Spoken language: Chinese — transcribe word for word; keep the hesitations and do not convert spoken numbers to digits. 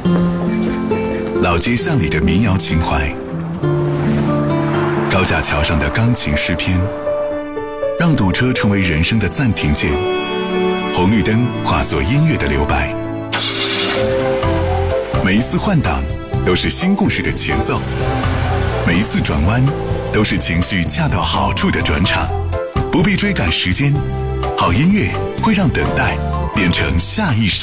老街巷里的民谣情怀，高架桥上的钢琴诗篇，让堵车成为人生的暂停键，红绿灯化作音乐的留白。每一次换挡都是新故事的前奏，每一次转弯都是情绪恰到好处的转场。不必追赶时间，好音乐会让等待变成下一首。